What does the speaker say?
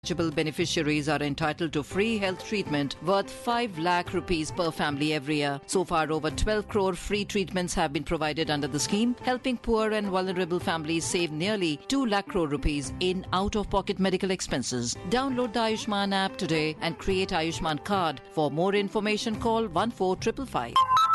Eligible beneficiaries are entitled to free health treatment worth 5 lakh rupees per family every year. So far, over 12 crore free treatments have been provided under the scheme, helping poor and vulnerable families save nearly 2 lakh crore rupees in out-of-pocket medical expenses. Download the Ayushman app today and create Ayushman card. For more information, call 14555.